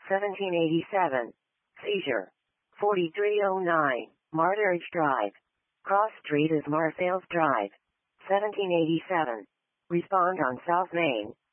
1787. Seizure. 4309. Martyrdge Drive. Cross Street is Marseilles Drive. 1787. Respond on South Main.